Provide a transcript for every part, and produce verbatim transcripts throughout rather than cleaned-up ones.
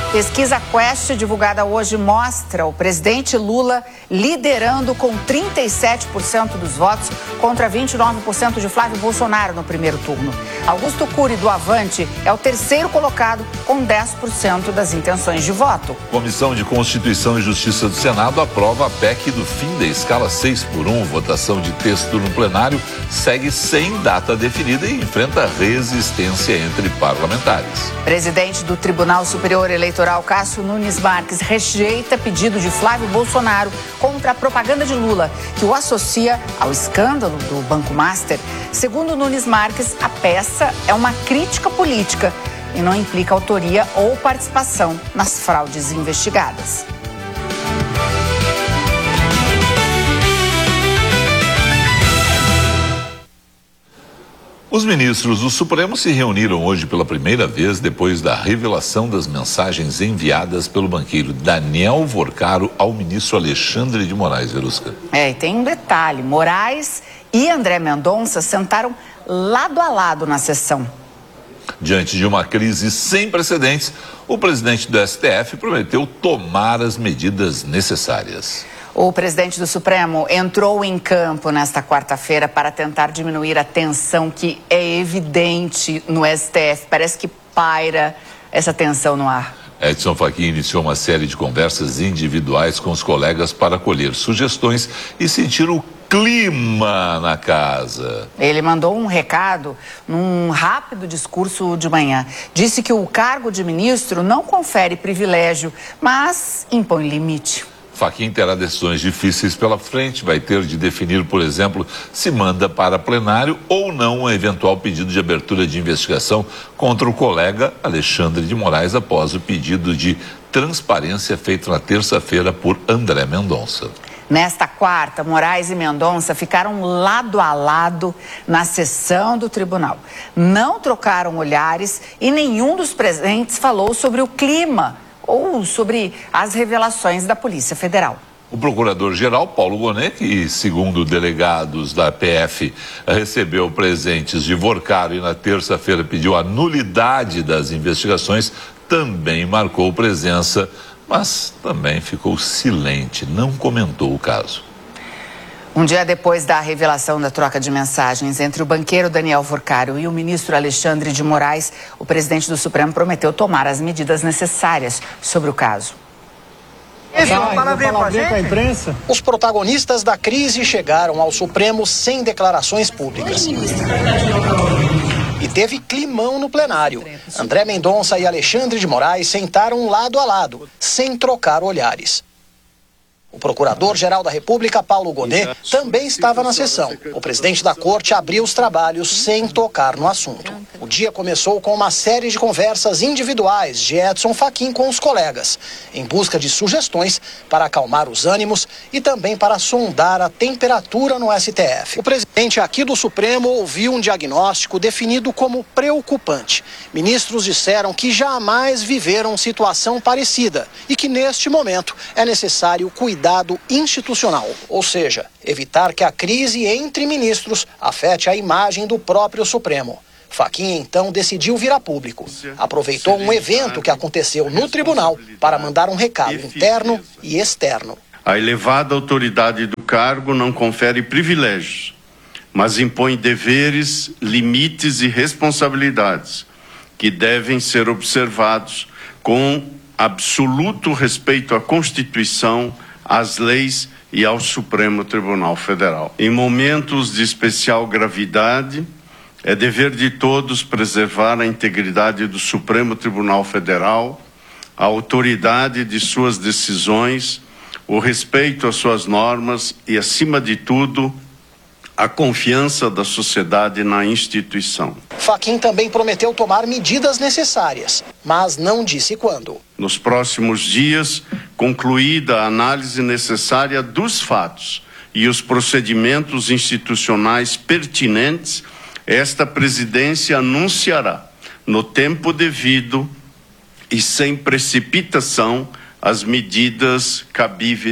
Pesquisa Quest, divulgada hoje, mostra o presidente Lula liderando com trinta e sete por cento dos votos contra vinte e nove por cento de Flávio Bolsonaro no primeiro turno. Augusto Cury, do Avante, é o terceiro colocado com dez por cento das intenções de voto. Comissão de Constituição e Justiça do Senado aprova a P E C do fim da escala seis por um. Votação de texto no plenário segue sem data definida e enfrenta resistência entre parlamentares. Presidente do Tribunal Superior Eleitoral, Cássio Nunes Marques, rejeita pedido de Flávio Bolsonaro contra a propaganda de Lula, que o associa ao escândalo do Banco Master. Segundo Nunes Marques, a peça é uma crítica política e não implica autoria ou participação nas fraudes investigadas. Os ministros do Supremo se reuniram hoje pela primeira vez depois da revelação das mensagens enviadas pelo banqueiro Daniel Vorcaro ao ministro Alexandre de Moraes. Verusca. É, e tem um detalhe, Moraes e André Mendonça sentaram lado a lado na sessão. Diante de uma crise sem precedentes, o presidente do S T F prometeu tomar as medidas necessárias. O presidente do Supremo entrou em campo nesta quarta-feira para tentar diminuir a tensão que é evidente no S T F. Parece que paira essa tensão no ar. Edson Fachin iniciou uma série de conversas individuais com os colegas para colher sugestões e sentir o clima na casa. Ele mandou um recado num rápido discurso de manhã. Disse que o cargo de ministro não confere privilégio, mas impõe limite. Fachin terá decisões difíceis pela frente, vai ter de definir, por exemplo, se manda para plenário ou não um eventual pedido de abertura de investigação contra o colega Alexandre de Moraes após o pedido de transparência feito na terça-feira por André Mendonça. Nesta quarta, Moraes e Mendonça ficaram lado a lado na sessão do tribunal. Não trocaram olhares e nenhum dos presentes falou sobre o clima ou sobre as revelações da Polícia Federal. O procurador-geral Paulo Gonet, que, segundo delegados da P F, recebeu presentes de Vorcaro e na terça-feira pediu a nulidade das investigações, também marcou presença, mas também ficou silente, não comentou o caso. Um dia depois da revelação da troca de mensagens entre o banqueiro Daniel Vorcaro e o ministro Alexandre de Moraes, o presidente do Supremo prometeu tomar as medidas necessárias sobre o caso. Os protagonistas da crise chegaram ao Supremo sem declarações públicas. E teve climão no plenário. André Mendonça e Alexandre de Moraes sentaram lado a lado, sem trocar olhares. O procurador-geral da República, Paulo Gonet, também estava na sessão. O presidente da corte abriu os trabalhos sem tocar no assunto. O dia começou com uma série de conversas individuais de Edson Fachin com os colegas, em busca de sugestões para acalmar os ânimos e também para sondar a temperatura no S T F. O presidente aqui do Supremo ouviu um diagnóstico definido como preocupante. Ministros disseram que jamais viveram situação parecida e que, neste momento, é necessário cuidar Cuidado institucional, ou seja, evitar que a crise entre ministros afete a imagem do próprio Supremo. Fachin, então, decidiu vir a público. Aproveitou um evento que aconteceu no tribunal para mandar um recado interno e externo. A elevada autoridade do cargo não confere privilégios, mas impõe deveres, limites e responsabilidades que devem ser observados com absoluto respeito à Constituição, às leis e ao Supremo Tribunal Federal. Em momentos de especial gravidade, é dever de todos preservar a integridade do Supremo Tribunal Federal, a autoridade de suas decisões, o respeito às suas normas e, acima de tudo, a confiança da sociedade na instituição. Fachin também prometeu tomar medidas necessárias, mas não disse quando. Nos próximos dias, concluída a análise necessária dos fatos e os procedimentos institucionais pertinentes, esta presidência anunciará, no tempo devido e sem precipitação, as medidas cabíveis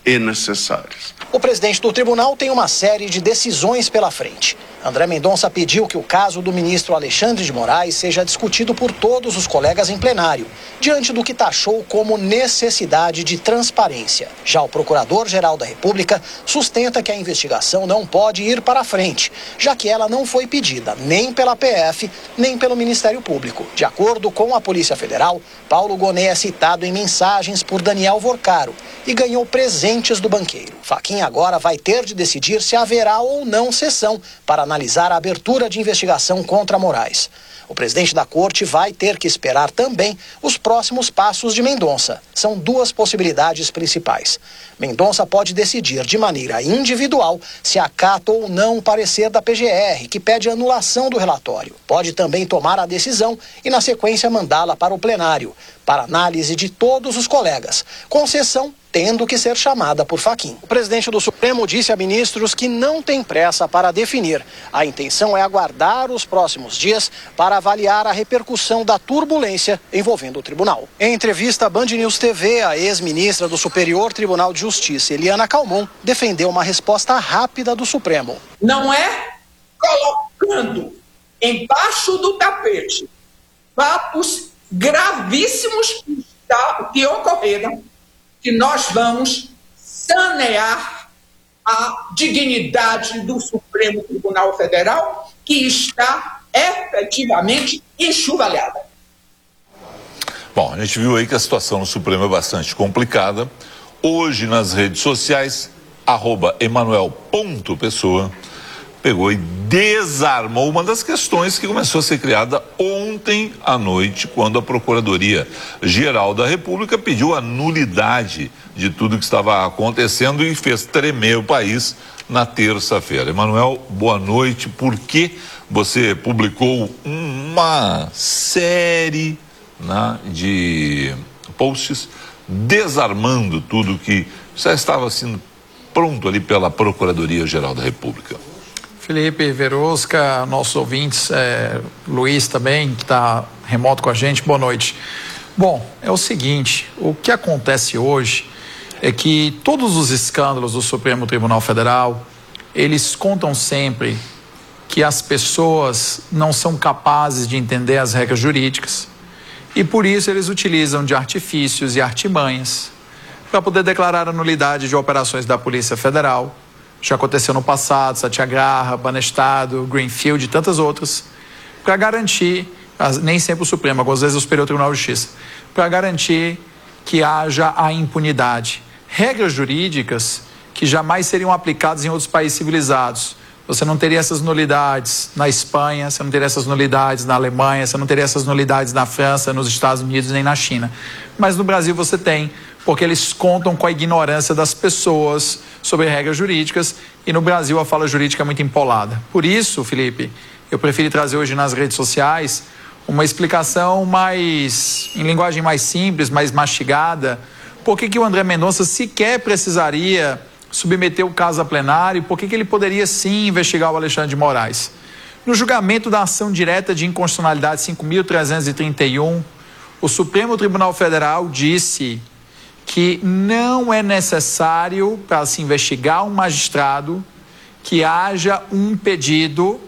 e necessárias. O presidente do tribunal tem uma série de decisões pela frente. André Mendonça pediu que o caso do ministro Alexandre de Moraes seja discutido por todos os colegas em plenário, diante do que taxou como necessidade de transparência. Já o procurador-geral da República sustenta que a investigação não pode ir para frente, já que ela não foi pedida nem pela P F, nem pelo Ministério Público. De acordo com a Polícia Federal, Paulo Gonet é citado em mensagens por Daniel Vorcaro e ganhou presentes do banqueiro. Fachin agora vai ter de decidir se haverá ou não sessão para analisar a abertura de investigação contra Moraes. O presidente da corte vai ter que esperar também os próximos passos de Mendonça. São duas possibilidades principais. Mendonça pode decidir de maneira individual se acata ou não o parecer da P G R, que pede anulação do relatório. Pode também tomar a decisão e, na sequência, mandá-la para o plenário, para análise de todos os colegas, com sessão tendo que ser chamada por Fachin. O presidente do Supremo disse a ministros que não tem pressa para definir. A intenção é aguardar os próximos dias para avaliar a repercussão da turbulência envolvendo o tribunal. Em entrevista à Band News T V, a ex-ministra do Superior Tribunal de Justiça, Eliana Calmon, defendeu uma resposta rápida do Supremo. Não é colocando embaixo do tapete fatos gravíssimos que ocorreram que nós vamos sanear a dignidade do Supremo Tribunal Federal, que está efetivamente enxovalhada. Bom, a gente viu aí que a situação no Supremo é bastante complicada. Hoje, nas redes sociais, arroba Emanuel ponto Pessoa, pegou e desarmou uma das questões que começou a ser criada ontem à noite, quando a Procuradoria-Geral da República pediu a nulidade de tudo que estava acontecendo e fez tremer o país na terça-feira. Emanuel, boa noite. Por que você publicou uma série, né, de posts desarmando tudo que já estava sendo pronto ali pela Procuradoria-Geral da República? Felipe, Verosca, nossos ouvintes, é, Luiz também, que está remoto com a gente, boa noite. Bom, é o seguinte, o que acontece hoje é que todos os escândalos do Supremo Tribunal Federal, eles contam sempre que as pessoas não são capazes de entender as regras jurídicas e por isso eles utilizam de artifícios e artimanhas para poder declarar a nulidade de operações da Polícia Federal. Já aconteceu no passado, Satyagraha, Banestado, Greenfield e tantas outras, para garantir, nem sempre o Supremo, algumas vezes o Superior Tribunal de Justiça, para garantir que haja a impunidade. Regras jurídicas que jamais seriam aplicadas em outros países civilizados. Você não teria essas nulidades na Espanha, você não teria essas nulidades na Alemanha, você não teria essas nulidades na França, nos Estados Unidos nem na China. Mas no Brasil você tem, porque eles contam com a ignorância das pessoas sobre regras jurídicas e no Brasil a fala jurídica é muito empolada. Por isso, Felipe, eu preferi trazer hoje nas redes sociais uma explicação mais, em linguagem mais simples, mais mastigada, por que que o André Mendonça sequer precisaria submeter o caso a plenário, por que que ele poderia sim investigar o Alexandre de Moraes. No julgamento da ação direta de inconstitucionalidade cinco mil trezentos e trinta e um, o Supremo Tribunal Federal disse que não é necessário para se investigar um magistrado que haja um pedido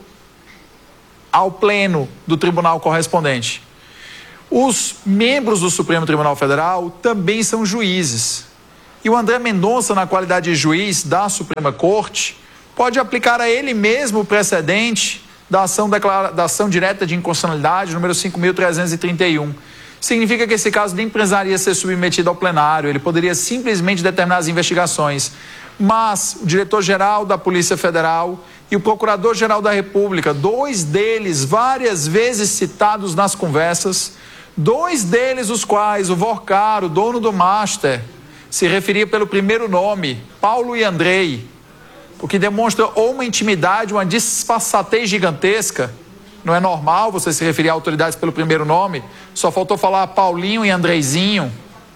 ao pleno do tribunal correspondente. Os membros do Supremo Tribunal Federal também são juízes. E o André Mendonça, na qualidade de juiz da Suprema Corte, pode aplicar a ele mesmo o precedente da ação, declara... da ação direta de inconstitucionalidade número cinco mil trezentos e trinta e um. Significa que esse caso nem precisaria ser submetido ao plenário, ele poderia simplesmente determinar as investigações. Mas o diretor-geral da Polícia Federal e o procurador-geral da República, dois deles várias vezes citados nas conversas, dois deles os quais o Vorcaro, dono do Master, se referia pelo primeiro nome, Paulo e Andrei, o que demonstra ou uma intimidade, uma disfarçatez gigantesca. Não é normal você se referir a autoridades pelo primeiro nome, só faltou falar Paulinho e Andreizinho.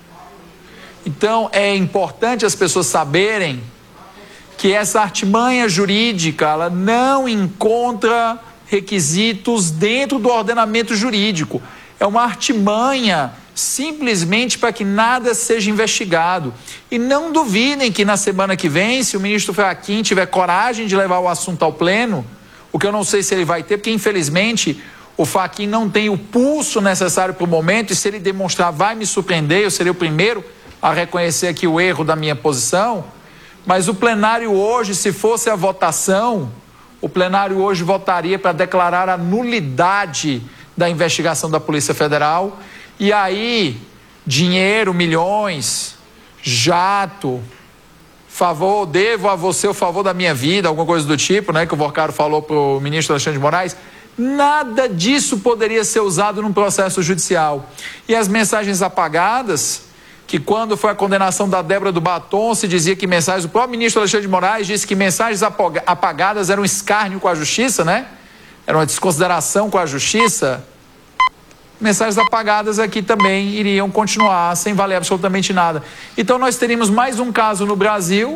Então é importante as pessoas saberem que essa artimanha jurídica, ela não encontra requisitos dentro do ordenamento jurídico. É uma artimanha simplesmente para que nada seja investigado. E não duvidem que na semana que vem, se o ministro Fachin tiver coragem de levar o assunto ao pleno, o que eu não sei se ele vai ter, porque infelizmente o Fachin não tem o pulso necessário para o momento, e se ele demonstrar vai me surpreender, eu serei o primeiro a reconhecer aqui o erro da minha posição. Mas o plenário hoje, se fosse a votação, o plenário hoje votaria para declarar a nulidade da investigação da Polícia Federal. E aí, dinheiro, milhões, jato, favor, devo a você o favor da minha vida, alguma coisa do tipo, né, que o Vorcaro falou para o ministro Alexandre de Moraes, nada disso poderia ser usado num processo judicial. E as mensagens apagadas, que quando foi a condenação da Débora do Batom, se dizia que mensagens, o próprio ministro Alexandre de Moraes disse que mensagens apagadas eram um escárnio com a justiça, né? Era uma desconsideração com a justiça. Mensagens apagadas aqui também iriam continuar sem valer absolutamente nada. Então nós teríamos mais um caso no Brasil,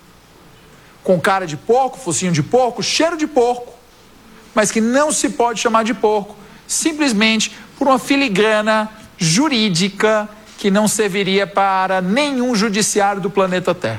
com cara de porco, focinho de porco, cheiro de porco, mas que não se pode chamar de porco, simplesmente por uma filigrana jurídica que não serviria para nenhum judiciário do planeta Terra.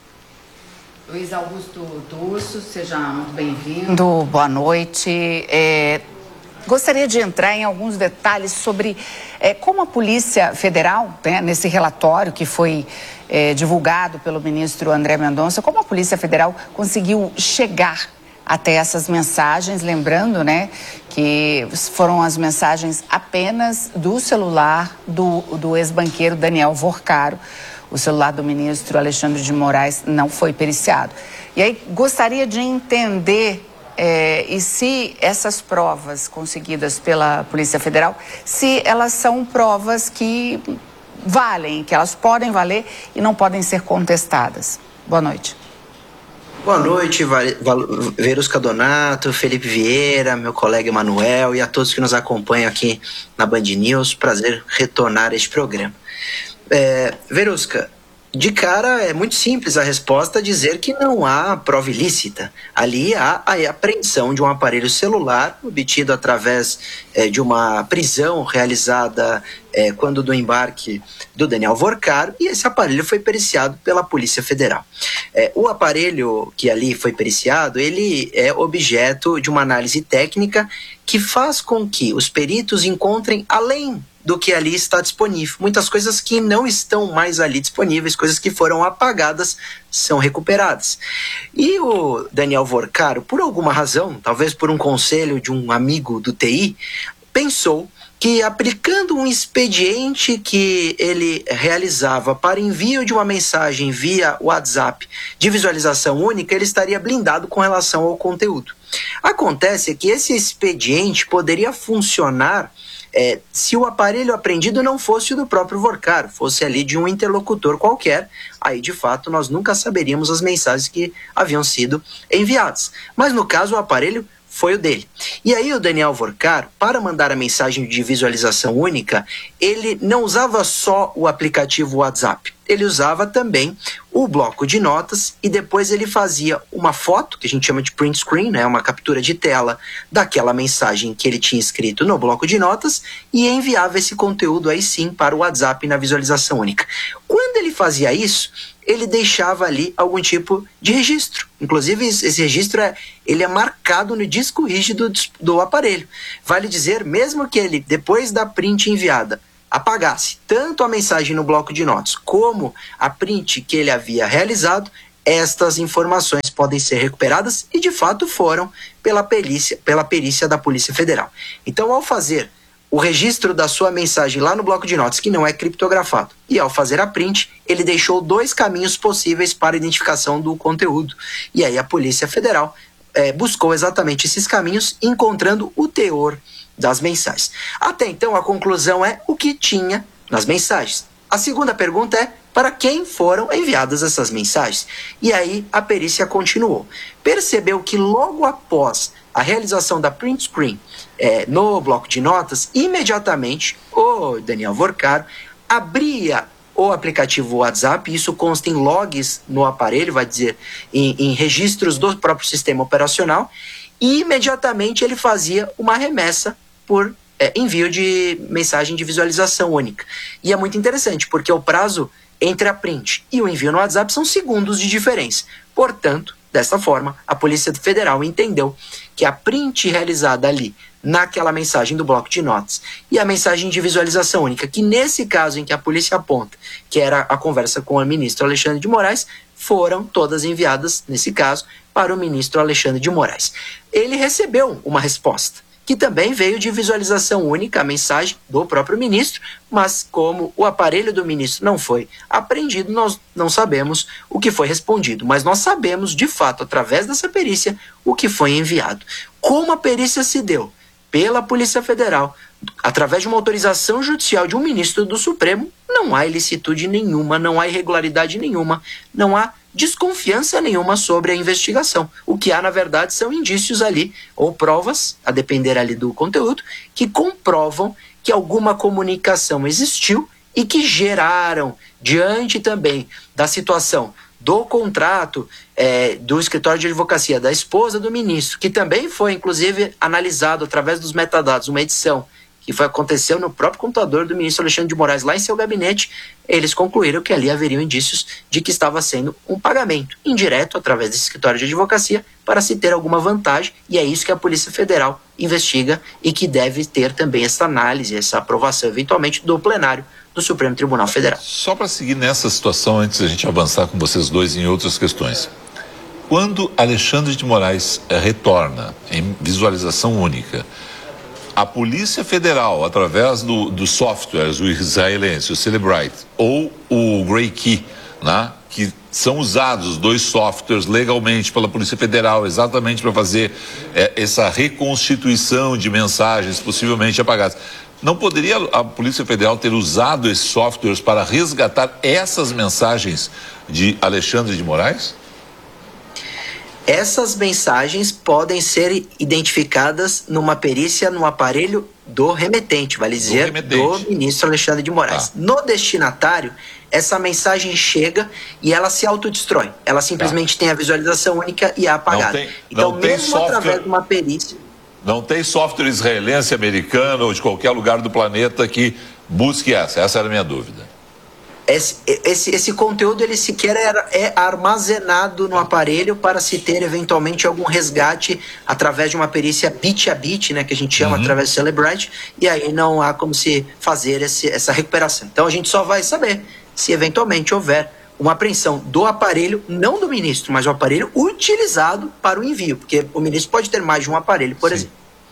Luiz Augusto Turso, seja muito bem-vindo, boa noite. É, gostaria de entrar em alguns detalhes sobre é, como a Polícia Federal, né, nesse relatório que foi é, divulgado pelo ministro André Mendonça, como a Polícia Federal conseguiu chegar até essas mensagens, lembrando, né, que foram as mensagens apenas do celular do, do ex-banqueiro Daniel Vorcaro. O celular do ministro Alexandre de Moraes não foi periciado. E aí gostaria de entender é, e se essas provas conseguidas pela Polícia Federal, se elas são provas que valem, que elas podem valer e não podem ser contestadas. Boa noite. Boa noite, Verusca Donato, Felipe Vieira, meu colega Emanuel e a todos que nos acompanham aqui na Band News. Prazer retornar a este programa. É, Verusca, de cara é muito simples a resposta, dizer que não há prova ilícita. Ali há a apreensão de um aparelho celular obtido através é, de uma prisão realizada é, quando do embarque do Daniel Vorcaro, e esse aparelho foi periciado pela Polícia Federal. É, o aparelho que ali foi periciado, ele é objeto de uma análise técnica que faz com que os peritos encontrem além do que ali está disponível. Muitas coisas que não estão mais ali disponíveis, coisas que foram apagadas, são recuperadas. E o Daniel Vorcaro, por alguma razão, talvez por um conselho de um amigo do T I, pensou que aplicando um expediente que ele realizava para envio de uma mensagem via WhatsApp de visualização única, ele estaria blindado com relação ao conteúdo. Acontece que esse expediente poderia funcionar É, se o aparelho apreendido não fosse o do próprio Vorcaro, fosse ali de um interlocutor qualquer, aí de fato nós nunca saberíamos as mensagens que haviam sido enviadas. Mas no caso o aparelho foi o dele. E aí o Daniel Vorcaro, para mandar a mensagem de visualização única, ele não usava só o aplicativo WhatsApp, ele usava também o bloco de notas e depois ele fazia uma foto, que a gente chama de print screen, né, uma captura de tela daquela mensagem que ele tinha escrito no bloco de notas e enviava esse conteúdo aí sim para o WhatsApp na visualização única. Quando ele fazia isso, ele deixava ali algum tipo de registro. Inclusive, esse registro é, ele é marcado no disco rígido do, do aparelho. Vale dizer, mesmo que ele, depois da print enviada, apagasse tanto a mensagem no bloco de notas como a print que ele havia realizado, estas informações podem ser recuperadas e de fato foram pela perícia, pela perícia da Polícia Federal. Então, ao fazer o registro da sua mensagem lá no bloco de notas, que não é criptografado, e ao fazer a print, ele deixou dois caminhos possíveis para a identificação do conteúdo. E aí a Polícia Federal é, buscou exatamente esses caminhos, encontrando o teor das mensagens. Até então, a conclusão é o que tinha nas mensagens. A segunda pergunta é para quem foram enviadas essas mensagens. E aí a perícia continuou. Percebeu que logo após a realização da print screen é, no bloco de notas, imediatamente o Daniel Vorcaro abria o aplicativo WhatsApp, isso consta em logs no aparelho, vai dizer, em, em registros do próprio sistema operacional, e imediatamente ele fazia uma remessa por é, envio de mensagem de visualização única. E é muito interessante, porque o prazo entre a print e o envio no WhatsApp são segundos de diferença. Portanto, dessa forma, a Polícia Federal entendeu que a print realizada ali naquela mensagem do bloco de notas e a mensagem de visualização única, que nesse caso em que a polícia aponta, que era a conversa com o ministro Alexandre de Moraes, foram todas enviadas, nesse caso, para o ministro Alexandre de Moraes. Ele recebeu uma resposta, que também veio de visualização única, a mensagem do próprio ministro, mas como o aparelho do ministro não foi apreendido, nós não sabemos o que foi respondido, mas nós sabemos, de fato, através dessa perícia, o que foi enviado. Como a perícia se deu pela Polícia Federal, através de uma autorização judicial de um ministro do Supremo, não há ilicitude nenhuma, não há irregularidade nenhuma, não há desconfiança nenhuma sobre a investigação. O que há, na verdade, são indícios ali, ou provas, a depender ali do conteúdo, que comprovam que alguma comunicação existiu e que geraram, diante também da situação do contrato é, do escritório de advocacia da esposa do ministro, que também foi, inclusive, analisado através dos metadados, uma edição que foi, aconteceu no próprio computador do ministro Alexandre de Moraes, lá em seu gabinete, eles concluíram que ali haveriam indícios de que estava sendo um pagamento indireto através desse escritório de advocacia para se ter alguma vantagem, e é isso que a Polícia Federal investiga e que deve ter também essa análise, essa aprovação, eventualmente, do plenário do Supremo Tribunal Federal. Só para seguir nessa situação, antes da gente avançar com vocês dois em outras questões. Quando Alexandre de Moraes eh, retorna em visualização única, a Polícia Federal, através do, dos softwares, o israelense, o Celebrite, ou o Grey Key, né, que são usados, os dois softwares, legalmente pela Polícia Federal, exatamente para fazer é, essa reconstituição de mensagens possivelmente apagadas. Não poderia a Polícia Federal ter usado esses softwares para resgatar essas mensagens de Alexandre de Moraes? Essas mensagens podem ser identificadas numa perícia no aparelho do remetente, vale dizer, do, do ministro Alexandre de Moraes. Ah. No destinatário, essa mensagem chega e ela se autodestrói. Ela simplesmente ah. tem a visualização única e é apagada. Não tem, então, não mesmo tem software, através de uma perícia... Não tem software israelense, americano ou de qualquer lugar do planeta que busque essa. Essa era a minha dúvida. Esse, esse, esse conteúdo, ele sequer é, é armazenado no aparelho para se ter eventualmente algum resgate através de uma perícia bit a bit, né, que a gente chama, uhum. através do Celebrite, e aí não há como se fazer esse, essa recuperação. Então a gente só vai saber se eventualmente houver uma apreensão do aparelho, não do ministro, mas o aparelho utilizado para o envio, porque o ministro pode ter mais de um aparelho, por Sim.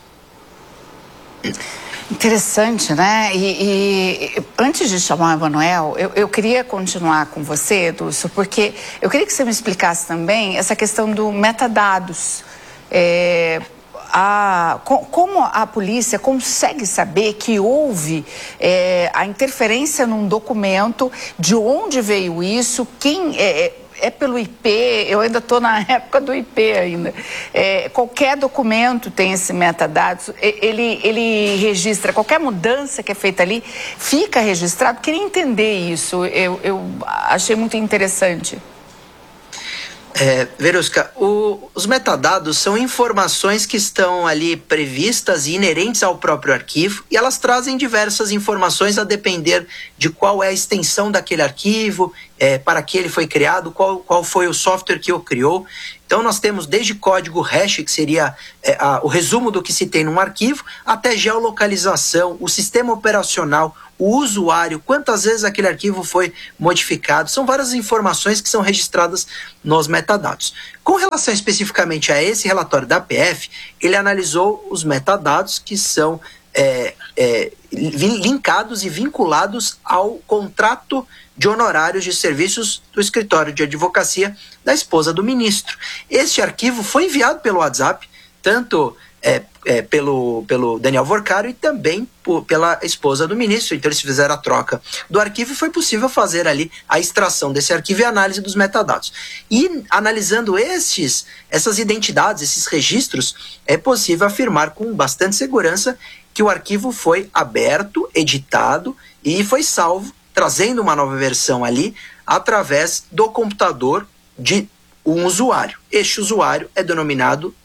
exemplo. Interessante, né? E, e antes de chamar o Emanuel, eu, eu queria continuar com você, Dulcio, porque eu queria que você me explicasse também essa questão do metadados. É, a, como a polícia consegue saber que houve é, a interferência num documento, de onde veio isso, quem... É, é pelo I P, eu ainda estou na época do I P ainda. É, qualquer documento tem esse metadados, ele, ele registra, qualquer mudança que é feita ali, fica registrado. Queria entender isso, eu, eu achei muito interessante. É, Verusca, o, os metadados são informações que estão ali previstas e inerentes ao próprio arquivo, e elas trazem diversas informações a depender de qual é a extensão daquele arquivo, é, para que ele foi criado, qual, qual foi o software que o criou. Então nós temos desde código hash, que seria é, a, o resumo do que se tem num arquivo, até geolocalização, o sistema operacional, o usuário, quantas vezes aquele arquivo foi modificado. São várias informações que são registradas nos metadados. Com relação especificamente a esse relatório da P F, ele analisou os metadados que são é, é, linkados e vinculados ao contrato de honorários de serviços do escritório de advocacia da esposa do ministro. Este arquivo foi enviado pelo WhatsApp, tanto é, é, pelo, pelo Daniel Vorcaro e também por, pela esposa do ministro. Então eles fizeram a troca do arquivo e foi possível fazer ali a extração desse arquivo e a análise dos metadados. E analisando estes, essas identidades, esses registros, é possível afirmar com bastante segurança que o arquivo foi aberto, editado e foi salvo, trazendo uma nova versão ali, através do computador de um usuário. Este usuário é denominado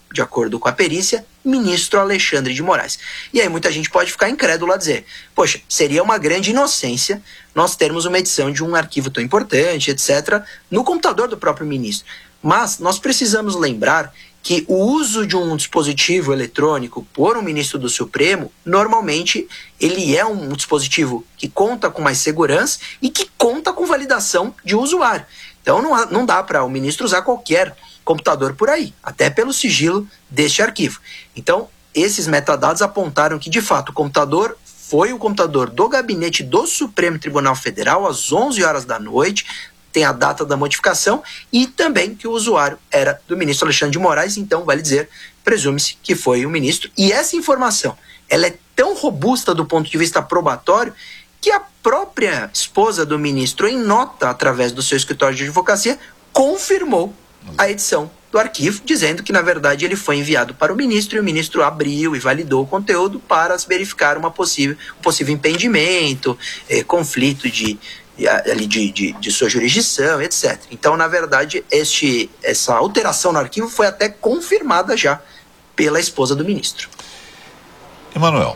de acordo com a perícia, ministro Alexandre de Moraes. E aí muita gente pode ficar incrédula a dizer, poxa, seria uma grande inocência nós termos uma edição de um arquivo tão importante, etcétera, no computador do próprio ministro. Mas nós precisamos lembrar que o uso de um dispositivo eletrônico por um ministro do Supremo, normalmente ele é um dispositivo que conta com mais segurança e que conta com validação de usuário. Então não, não dá para o ministro usar qualquer computador por aí, até pelo sigilo deste arquivo. Então, esses metadados apontaram que, de fato, o computador foi o computador do gabinete do Supremo Tribunal Federal às onze horas da noite, tem a data da modificação e também que o usuário era do ministro Alexandre de Moraes, então, vale dizer, presume-se que foi o ministro. E essa informação, ela é tão robusta do ponto de vista probatório que a própria esposa do ministro, em nota através do seu escritório de advocacia, confirmou a edição do arquivo, dizendo que, na verdade, ele foi enviado para o ministro e o ministro abriu e validou o conteúdo para verificar uma possível, um possível impedimento, eh, conflito de, de, de, de, de sua jurisdição, etcétera. Então, na verdade, este, essa alteração no arquivo foi até confirmada já pela esposa do ministro. Emanuel,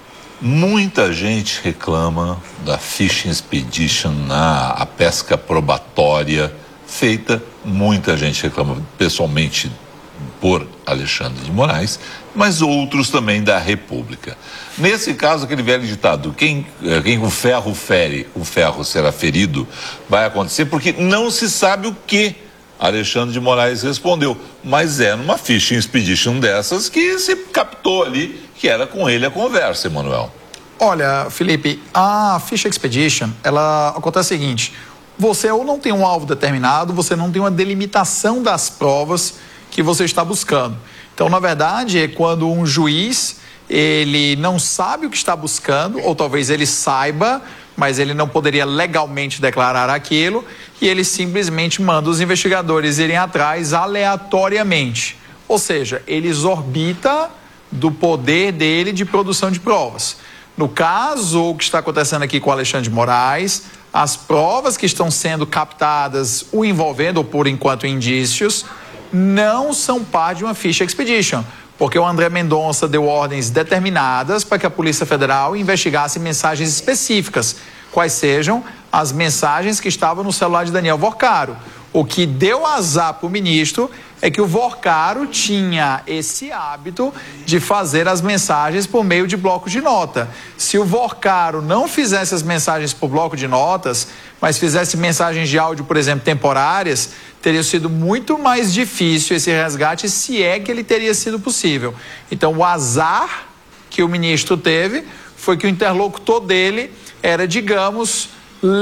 muita gente reclama da Fishing Expedition, na a pesca probatória feita, muita gente reclama pessoalmente por Alexandre de Moraes, mas outros também da República. Nesse caso, aquele velho ditado, quem, quem o ferro fere, o ferro será ferido, vai acontecer porque não se sabe o que Alexandre de Moraes respondeu, mas é numa Fishing Expedition dessas que se captou ali que era com ele a conversa, Emanuel. Olha, Felipe, a Fishing Expedition, ela acontece o seguinte: você ou não tem um alvo determinado, você não tem uma delimitação das provas que você está buscando. Então, na verdade, é quando um juiz, ele não sabe o que está buscando, ou talvez ele saiba, mas ele não poderia legalmente declarar aquilo, e ele simplesmente manda os investigadores irem atrás aleatoriamente. Ou seja, ele exorbita do poder dele de produção de provas. No caso, o que está acontecendo aqui com o Alexandre de Moraes, as provas que estão sendo captadas, o envolvendo, ou por enquanto indícios, não são parte de uma Fishing Expedition, porque o André Mendonça deu ordens determinadas para que a Polícia Federal investigasse mensagens específicas, quais sejam as mensagens que estavam no celular de Daniel Vorcaro. O que deu azar para o ministro é que o Vorcaro tinha esse hábito de fazer as mensagens por meio de bloco de nota. Se o Vorcaro não fizesse as mensagens por bloco de notas, mas fizesse mensagens de áudio, por exemplo, temporárias, teria sido muito mais difícil esse resgate, se é que ele teria sido possível. Então, o azar que o ministro teve foi que o interlocutor dele era, digamos,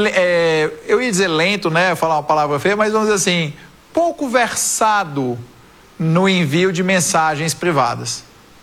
é, eu ia dizer lento, né, falar uma palavra feia, mas vamos dizer assim, pouco versado no envio de mensagens privadas.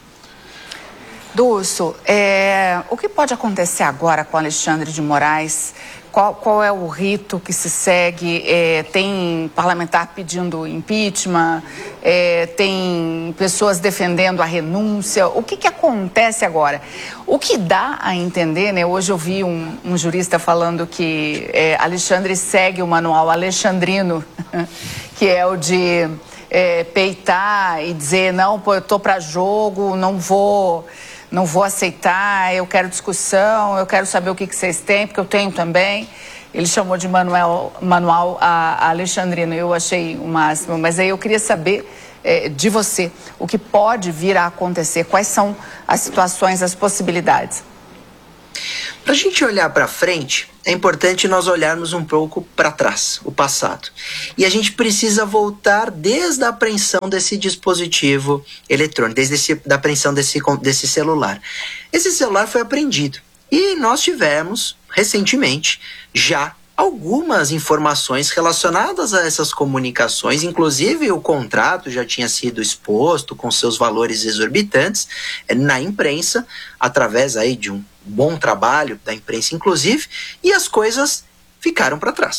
Dulso, é, o que pode acontecer agora com Alexandre de Moraes? Qual, qual é o rito que se segue? É, tem parlamentar pedindo impeachment? É, tem pessoas defendendo a renúncia? O que, que acontece agora? O que dá a entender, né? Hoje eu vi um, um jurista falando que é, Alexandre segue o manual alexandrino, que é o de é, peitar e dizer, não, pô, eu tô para jogo, não vou... não vou aceitar, eu quero discussão, eu quero saber o que, que vocês têm, porque eu tenho também. Ele chamou de manual, manual a, a Alexandrino, eu achei o máximo, mas aí eu queria saber é, de você, o que pode vir a acontecer, quais são as situações, as possibilidades. Para a gente olhar para frente, é importante nós olharmos um pouco para trás, o passado. E a gente precisa voltar desde a apreensão desse dispositivo eletrônico, desde esse, da apreensão desse, desse celular. Esse celular foi apreendido e nós tivemos, recentemente, já algumas informações relacionadas a essas comunicações, inclusive o contrato já tinha sido exposto com seus valores exorbitantes na imprensa, através aí de um bom trabalho da imprensa inclusive, e as coisas ficaram para trás.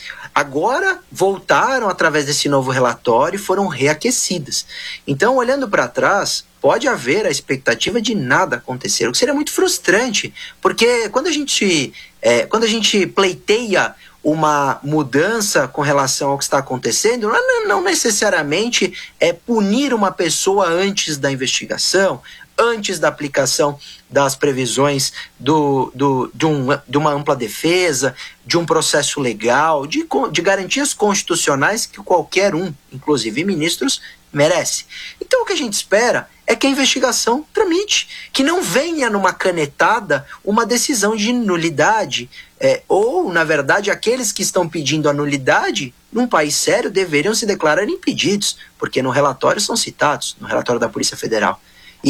Agora voltaram através desse novo relatório e foram reaquecidas. Então, olhando para trás, pode haver a expectativa de nada acontecer, o que seria muito frustrante, porque quando a gente, é, quando a gente pleiteia uma mudança com relação ao que está acontecendo, não, não necessariamente é punir uma pessoa antes da investigação, antes da aplicação das previsões do, do, de, um, de uma ampla defesa, de um processo legal, de, de garantias constitucionais que qualquer um, inclusive ministros, merece. Então o que a gente espera é que a investigação tramite, que não venha numa canetada uma decisão de nulidade, é, ou, na verdade, aqueles que estão pedindo a nulidade, num país sério, deveriam se declarar impedidos, porque no relatório são citados, no relatório da Polícia Federal.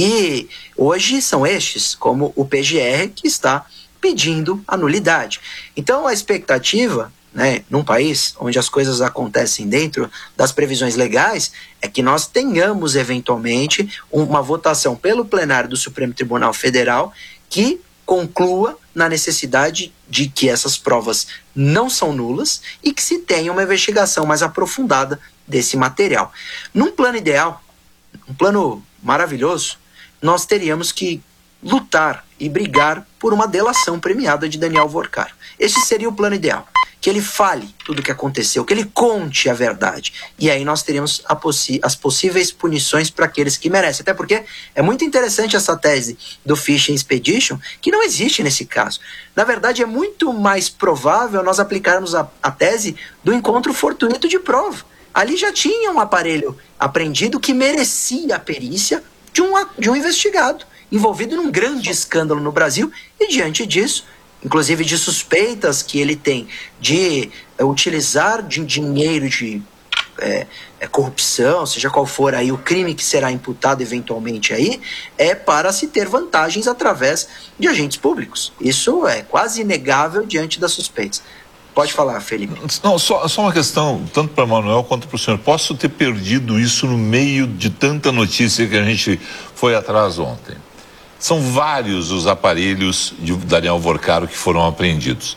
E hoje são estes, como o P G R, que está pedindo a nulidade. Então a expectativa, né, num país onde as coisas acontecem dentro das previsões legais, é que nós tenhamos eventualmente uma votação pelo plenário do Supremo Tribunal Federal que conclua na necessidade de que essas provas não são nulas e que se tenha uma investigação mais aprofundada desse material. Num plano ideal, um plano maravilhoso, nós teríamos que lutar e brigar por uma delação premiada de Daniel Vorcaro. Esse seria o plano ideal. Que ele fale tudo o que aconteceu, que ele conte a verdade. E aí nós teríamos a possi- as possíveis punições para aqueles que merecem. Até porque é muito interessante essa tese do Fishing Expedition, que não existe nesse caso. Na verdade, é muito mais provável nós aplicarmos a, a tese do encontro fortuito de prova. Ali já tinha um aparelho apreendido que merecia a perícia de um, de um investigado, envolvido num grande escândalo no Brasil, e diante disso, inclusive de suspeitas que ele tem de é, utilizar de dinheiro de é, é, corrupção, seja qual for aí o crime que será imputado eventualmente aí, é para se ter vantagens através de agentes públicos. Isso é quase inegável diante das suspeitas. Pode falar, Felipe. Não, só, só uma questão, tanto para o Manuel quanto para o senhor. Posso ter perdido isso no meio de tanta notícia que a gente foi atrás ontem? São vários os aparelhos de Daniel Vorcaro que foram apreendidos.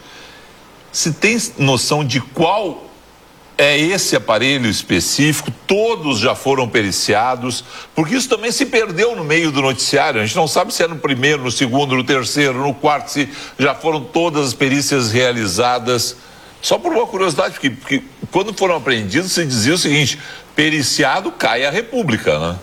Se tem noção de qual é esse aparelho específico? Todos já foram periciados, porque isso também se perdeu no meio do noticiário. A gente não sabe se é no primeiro, no segundo, no terceiro, no quarto, se já foram todas as perícias realizadas. Só por uma curiosidade, porque, porque quando foram apreendidos se dizia o seguinte: periciado cai a República, né?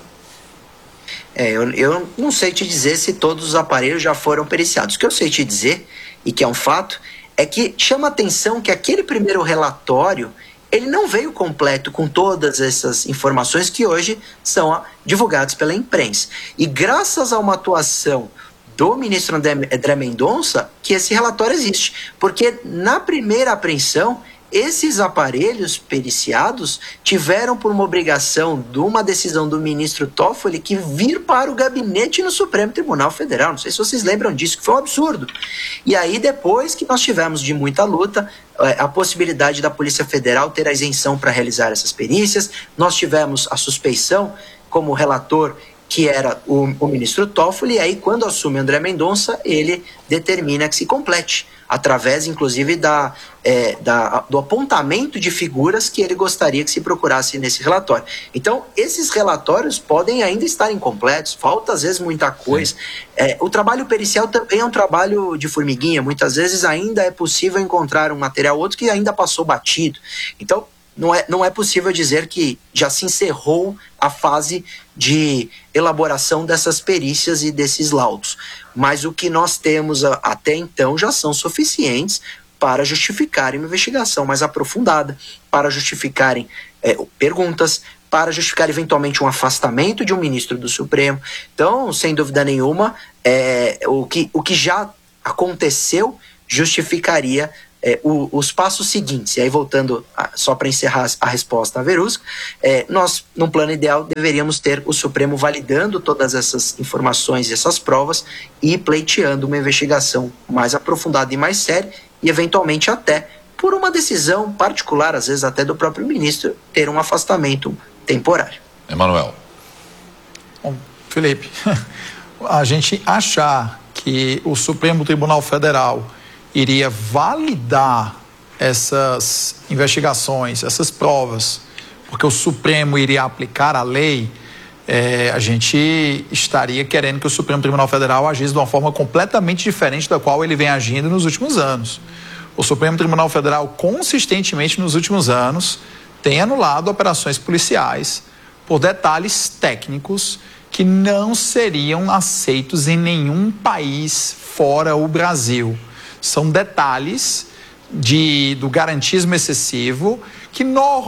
É, eu, eu não sei te dizer se todos os aparelhos já foram periciados. O que eu sei te dizer, e que é um fato, é que chama atenção que aquele primeiro relatório, ele não veio completo com todas essas informações que hoje são divulgadas pela imprensa. E graças a uma atuação do ministro André Mendonça, que esse relatório existe. Porque na primeira apreensão, esses aparelhos periciados tiveram por uma obrigação de uma decisão do ministro Toffoli que vir para o gabinete no Supremo Tribunal Federal. Não sei se vocês lembram disso, que foi um absurdo. E aí depois que nós tivemos de muita luta a possibilidade da Polícia Federal ter a isenção para realizar essas perícias, nós tivemos a suspeição como relator que era o, o ministro Toffoli, e aí quando assume André Mendonça, ele determina que se complete, através inclusive da, é, da, do apontamento de figuras que ele gostaria que se procurasse nesse relatório. Então, esses relatórios podem ainda estar incompletos, falta às vezes muita coisa. É, o trabalho pericial também é um trabalho de formiguinha, muitas vezes ainda é possível encontrar um material ou outro que ainda passou batido. Então, Não é, não é possível dizer que já se encerrou a fase de elaboração dessas perícias e desses laudos. Mas o que nós temos a, até então já são suficientes para justificarem uma investigação mais aprofundada, para justificarem é, perguntas, para justificar eventualmente um afastamento de um ministro do Supremo. Então, sem dúvida nenhuma, é, o, que, o que já aconteceu justificaria É, o, os passos seguintes. E aí, voltando a, só para encerrar a resposta a Verusca, é, nós, num plano ideal, deveríamos ter o Supremo validando todas essas informações e essas provas e pleiteando uma investigação mais aprofundada e mais séria e, eventualmente, até por uma decisão particular, às vezes até do próprio ministro, ter um afastamento temporário. Emanuel. Bom, Felipe, a gente achar que o Supremo Tribunal Federal iria validar essas investigações, essas provas, porque o Supremo iria aplicar a lei, é, a gente estaria querendo que o Supremo Tribunal Federal agisse de uma forma completamente diferente da qual ele vem agindo nos últimos anos. O Supremo Tribunal Federal, consistentemente nos últimos anos, tem anulado operações policiais por detalhes técnicos que não seriam aceitos em nenhum país fora o Brasil. São detalhes de, do garantismo excessivo que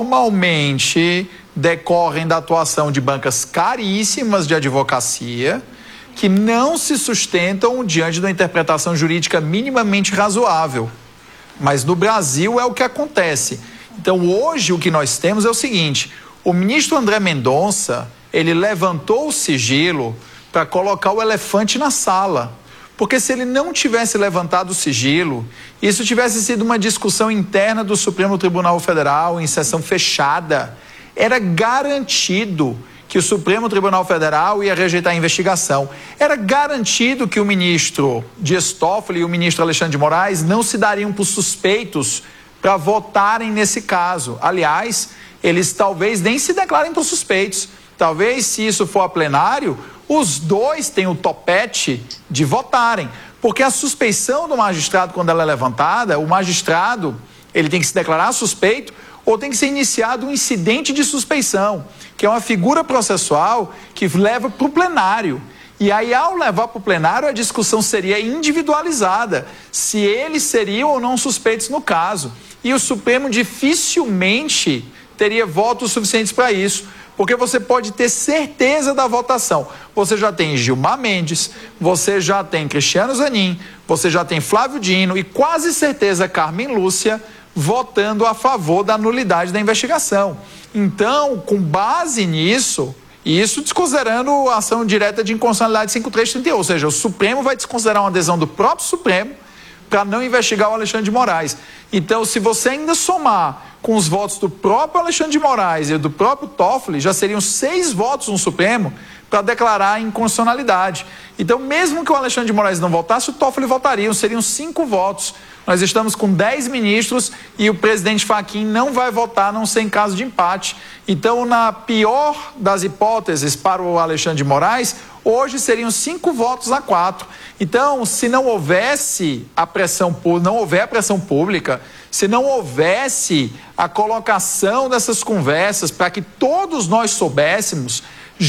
normalmente decorrem da atuação de bancas caríssimas de advocacia que não se sustentam diante de uma interpretação jurídica minimamente razoável. Mas no Brasil é o que acontece. Então hoje o que nós temos é o seguinte: o ministro André Mendonça, ele levantou o sigilo para colocar o elefante na sala. Porque se ele não tivesse levantado o sigilo, isso tivesse sido uma discussão interna do Supremo Tribunal Federal em sessão fechada, era garantido que o Supremo Tribunal Federal ia rejeitar a investigação. Era garantido que o ministro Dias Toffoli e o ministro Alexandre de Moraes não se dariam por suspeitos para votarem nesse caso. Aliás, eles talvez nem se declarem por suspeitos. Talvez, se isso for a plenário, os dois têm o topete de votarem. Porque a suspeição do magistrado, quando ela é levantada, o magistrado ele tem que se declarar suspeito ou tem que ser iniciado um incidente de suspeição, que é uma figura processual que leva para o plenário. E aí, ao levar para o plenário, a discussão seria individualizada, se eles seriam ou não suspeitos no caso. E o Supremo dificilmente teria votos suficientes para isso, porque você pode ter certeza da votação. Você já tem Gilmar Mendes, você já tem Cristiano Zanin, você já tem Flávio Dino e quase certeza Carmen Lúcia votando a favor da nulidade da investigação. Então, com base nisso, e isso desconsiderando a ação direta de inconstitucionalidade cinco mil trezentos e trinta e um, ou seja, o Supremo vai desconsiderar uma adesão do próprio Supremo para não investigar o Alexandre de Moraes. Então, se você ainda somar com os votos do próprio Alexandre de Moraes e do próprio Toffoli, já seriam seis votos no Supremo para declarar a inconstitucionalidade. Então, mesmo que o Alexandre de Moraes não votasse, o Toffoli votaria, seriam cinco votos. Nós estamos com dez ministros e o presidente Fachin não vai votar, a não ser em caso de empate. Então, na pior das hipóteses para o Alexandre de Moraes, hoje seriam cinco votos a quatro. Então, se não houvesse a pressão, não houver a pressão pública, se não houvesse a colocação dessas conversas para que todos nós soubéssemos,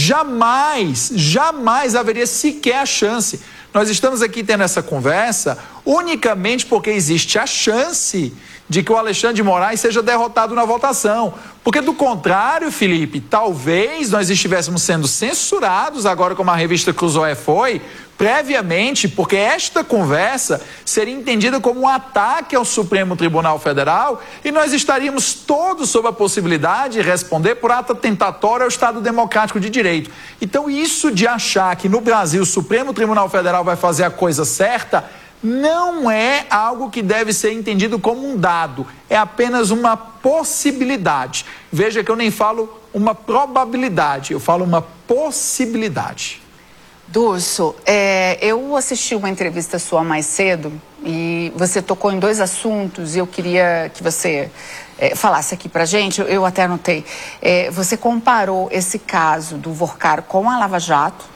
jamais, jamais haveria sequer a chance. Nós estamos aqui tendo essa conversa unicamente porque existe a chance de que o Alexandre de Moraes seja derrotado na votação. Porque do contrário, Felipe, talvez nós estivéssemos sendo censurados agora como a revista Cruzoé foi, previamente, porque esta conversa seria entendida como um ataque ao Supremo Tribunal Federal e nós estaríamos todos sob a possibilidade de responder por ato tentatório ao Estado Democrático de Direito. Então isso de achar que no Brasil o Supremo Tribunal Federal vai fazer a coisa certa não é algo que deve ser entendido como um dado, é apenas uma possibilidade. Veja que eu nem falo uma probabilidade, eu falo uma possibilidade. Durso, é, eu assisti uma entrevista sua mais cedo e você tocou em dois assuntos e eu queria que você é, falasse aqui pra gente, eu, eu até anotei. É, você comparou esse caso do Vorcaro com a Lava Jato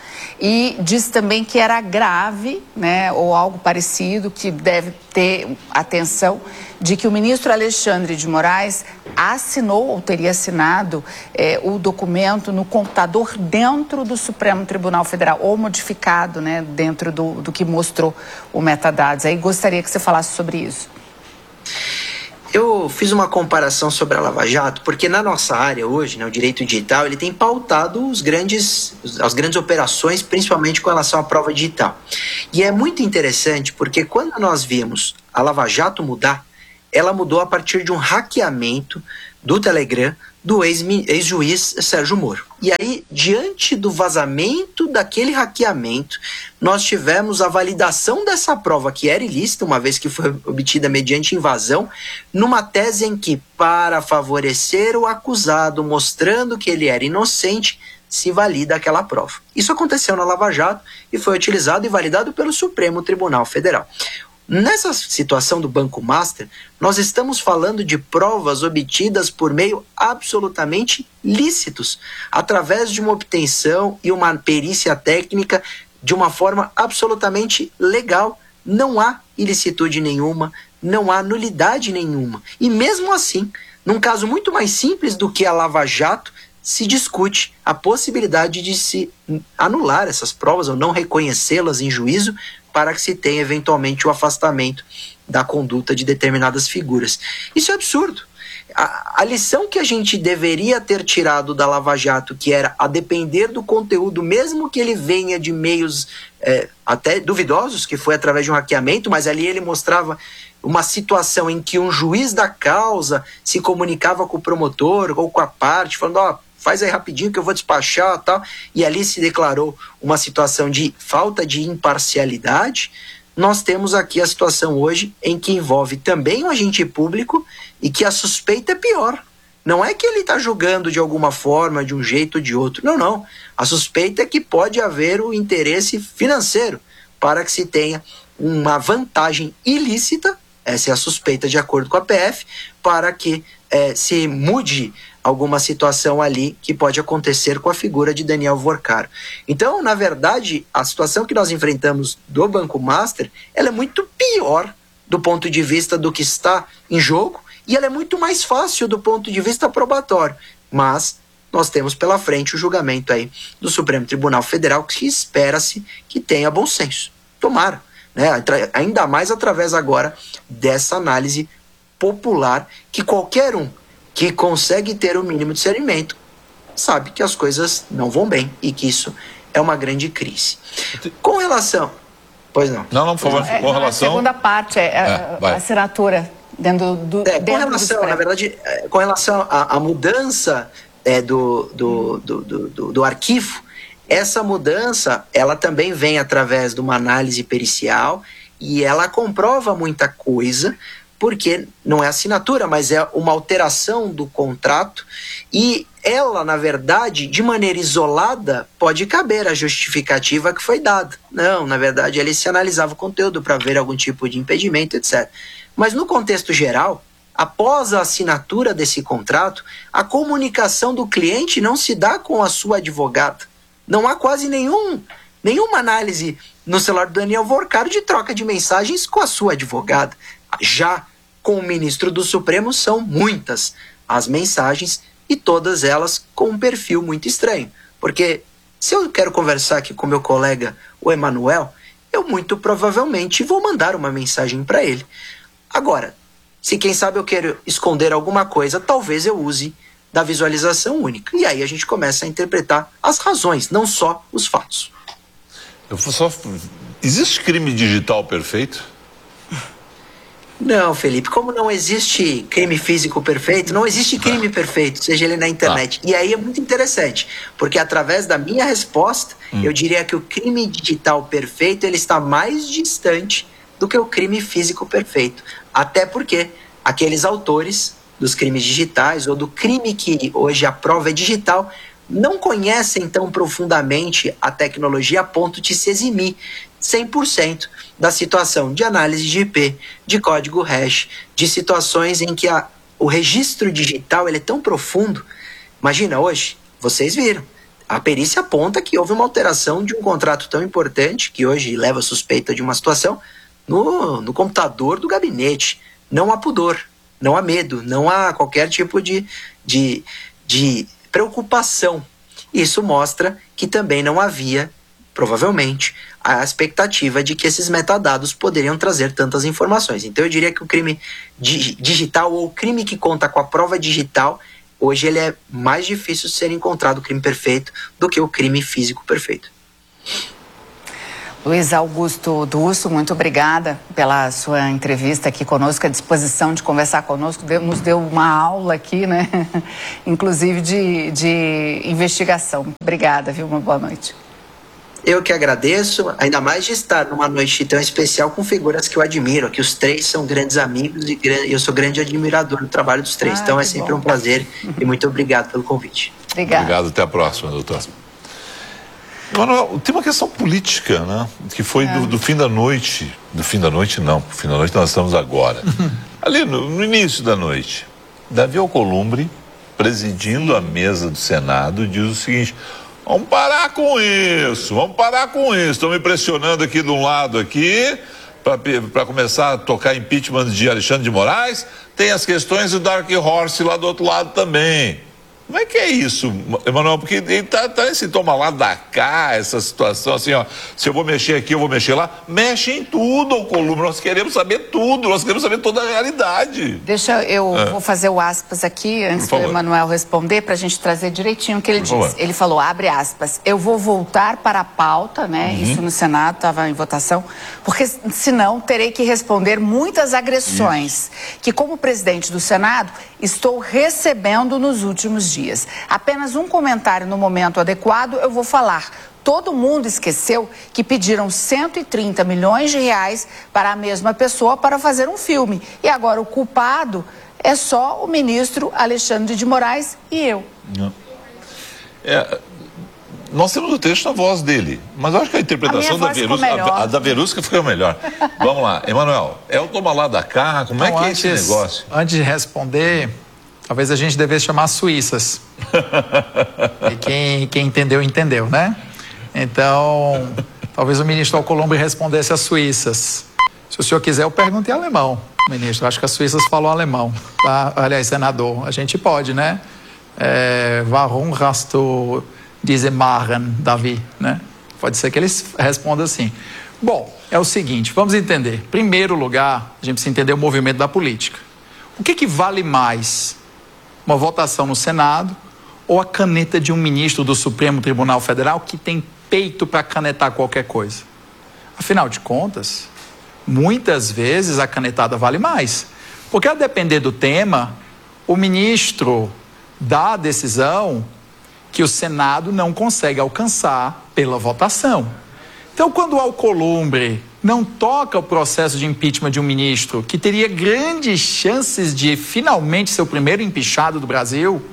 e disse também que era grave, né, ou algo parecido, que deve ter atenção, de que o ministro Alexandre de Moraes assinou ou teria assinado é, o documento no computador dentro do Supremo Tribunal Federal, ou modificado, né, dentro do, do que mostrou o metadados. Aí gostaria que você falasse sobre isso. Eu fiz uma comparação sobre a Lava Jato, porque na nossa área hoje, né, o direito digital, ele tem pautado os grandes, as grandes operações, principalmente com relação à prova digital. E é muito interessante porque quando nós vimos a Lava Jato mudar, ela mudou a partir de um hackeamento do Telegram do ex-juiz Sérgio Moro. E aí, diante do vazamento daquele hackeamento, nós tivemos a validação dessa prova que era ilícita, uma vez que foi obtida mediante invasão, numa tese em que, para favorecer o acusado, mostrando que ele era inocente, se valida aquela prova. Isso aconteceu na Lava Jato e foi utilizado e validado pelo Supremo Tribunal Federal. Nessa situação do Banco Master, nós estamos falando de provas obtidas por meio absolutamente lícitos, através de uma obtenção e uma perícia técnica de uma forma absolutamente legal. Não há ilicitude nenhuma, não há nulidade nenhuma. E mesmo assim, num caso muito mais simples do que a Lava Jato, se discute a possibilidade de se anular essas provas ou não reconhecê-las em juízo, para que se tenha eventualmente o afastamento da conduta de determinadas figuras. Isso é absurdo. A, a lição que a gente deveria ter tirado da Lava Jato, que era a depender do conteúdo, mesmo que ele venha de meios é, até duvidosos, que foi através de um hackeamento, mas ali ele mostrava uma situação em que um juiz da causa se comunicava com o promotor ou com a parte, falando, ó, oh, faz aí rapidinho que eu vou despachar e tal, e ali se declarou uma situação de falta de imparcialidade. Nós temos aqui a situação hoje em que envolve também um agente público e que a suspeita é pior. Não é que ele está julgando de alguma forma, de um jeito ou de outro. Não, não. A suspeita é que pode haver o interesse financeiro para que se tenha uma vantagem ilícita, essa é a suspeita de acordo com a P F, para que eh, se mude alguma situação ali que pode acontecer com a figura de Daniel Vorcaro. Então, na verdade, a situação que nós enfrentamos do Banco Master, ela é muito pior do ponto de vista do que está em jogo e ela é muito mais fácil do ponto de vista probatório. Mas nós temos pela frente o julgamento aí do Supremo Tribunal Federal, que espera-se que tenha bom senso. Tomara, né? Ainda mais através agora dessa análise popular que qualquer um que consegue ter o mínimo de discernimento sabe que as coisas não vão bem e que isso é uma grande crise. Com relação... Pois não. Não, não, por favor. É, com relação... A segunda parte é, é a assinatura dentro do... É, dentro com relação, do na verdade, é, com relação à mudança é, do, do, do, do, do, do arquivo, essa mudança, ela também vem através de uma análise pericial e ela comprova muita coisa, porque não é assinatura, mas é uma alteração do contrato e ela, na verdade, de maneira isolada, pode caber a justificativa que foi dada. Não, na verdade, ali se analisava o conteúdo para ver algum tipo de impedimento, etcétera. Mas no contexto geral, após a assinatura desse contrato, a comunicação do cliente não se dá com a sua advogada. Não há quase nenhum, nenhuma análise no celular do Daniel Vorcaro de troca de mensagens com a sua advogada. Já com o ministro do Supremo são muitas as mensagens e todas elas com um perfil muito estranho. Porque se eu quero conversar aqui com meu colega, o Emanuel, eu muito provavelmente vou mandar uma mensagem para ele. Agora, se quem sabe eu quero esconder alguma coisa, talvez eu use da visualização única. E aí a gente começa a interpretar as razões, não só os fatos. Eu só... Existe crime digital perfeito? Não, Felipe, como não existe crime físico perfeito, não existe crime perfeito, seja ele na internet. Ah. E aí é muito interessante, porque através da minha resposta, hum. eu diria que o crime digital perfeito, ele está mais distante do que o crime físico perfeito. Até porque aqueles autores dos crimes digitais, ou do crime que hoje a prova é digital, não conhecem tão profundamente a tecnologia a ponto de se eximir cem por cento da situação de análise de I P, de código hash, de situações em que a, o registro digital ele é tão profundo. Imagina hoje, vocês viram, a perícia aponta que houve uma alteração de um contrato tão importante, que hoje leva suspeita de uma situação, no, no computador do gabinete. Não há pudor, não há medo, não há qualquer tipo de, de, de preocupação. Isso mostra que também não havia, provavelmente, a expectativa de que esses metadados poderiam trazer tantas informações. Então eu diria que o crime di- digital ou o crime que conta com a prova digital, hoje ele é mais difícil de ser encontrado o crime perfeito do que o crime físico perfeito. Luiz Augusto Dussu, muito obrigada pela sua entrevista aqui conosco, a disposição de conversar conosco, deu, nos deu uma aula aqui, né? Inclusive de, de investigação. Obrigada, viu? Uma boa noite. Eu que agradeço, ainda mais de estar numa noite tão especial com figuras que eu admiro, que os três são grandes amigos e eu sou grande admirador do trabalho dos três. Ah, então é sempre bom. Um prazer e muito obrigado pelo convite. Obrigado. Obrigado, até a próxima, doutor. Manoel, tem uma questão política, né? Que foi é. do, do fim da noite. Do fim da noite, não. Do fim da noite nós estamos agora. Ali no, no início da noite, Davi Alcolumbre, presidindo a mesa do Senado, diz o seguinte: vamos parar com isso, vamos parar com isso. Estão me pressionando aqui de um lado aqui, para começar a tocar impeachment de Alexandre de Moraes. Tem as questões do Dark Horse lá do outro lado também. Como é que é isso, Emanuel? Porque ele tá, tá nesse toma lá da cá, essa situação assim, ó. Se eu vou mexer aqui, eu vou mexer lá. Mexe em tudo, Alcolumbre. Nós queremos saber tudo, nós queremos saber toda a realidade. Deixa eu é. vou fazer o aspas aqui, antes do Emanuel responder, para a gente trazer direitinho o que ele disse. Ele falou, abre aspas, eu vou voltar para a pauta, né? Uhum. Isso no Senado estava em votação, porque senão terei que responder muitas agressões Isso. que, como presidente do Senado, estou recebendo nos últimos dias. Apenas um comentário no momento adequado eu vou falar. Todo mundo esqueceu que pediram cento e trinta milhões de reais para a mesma pessoa para fazer um filme. E agora o culpado é só o ministro Alexandre de Moraes e eu. Não. É, nós temos o texto na voz dele, mas eu acho que a interpretação a da Verusca, a, a da Verusca ficou melhor. Vamos lá, Emanuel, é o toma lá da cá, como então, é que antes, é esse negócio? Antes de responder, talvez a gente devesse chamar Suíças. E quem, quem entendeu, entendeu, né? Então, talvez o ministro Alcolumbre respondesse às Suíças. Se o senhor quiser, eu pergunto em alemão, ministro. Acho que as Suíças falou alemão, tá? Aliás, senador, a gente pode, né? É, warum hast du diese Machen, Davi, né? Pode ser que eles respondam assim. Bom, é o seguinte, vamos entender. Primeiro lugar, a gente precisa entender o movimento da política. O que que vale mais? Uma votação no Senado ou a caneta de um ministro do Supremo Tribunal Federal que tem peito para canetar qualquer coisa? Afinal de contas, muitas vezes a canetada vale mais. Porque a depender do tema, o ministro dá a decisão que o Senado não consegue alcançar pela votação. Então, quando o Alcolumbre não toca o processo de impeachment de um ministro que teria grandes chances de finalmente ser o primeiro empichado do Brasil,